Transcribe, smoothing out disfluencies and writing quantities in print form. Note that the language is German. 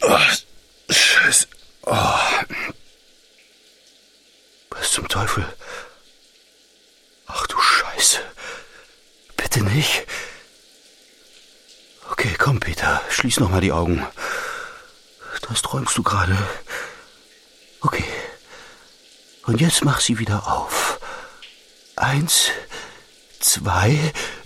Oh, Scheiße. Oh. Was zum Teufel? Ach du Scheiße. Bitte nicht. Okay, komm, Peter. Schließ noch mal die Augen. Das träumst du gerade. Okay. Und jetzt mach sie wieder auf. 1, 2...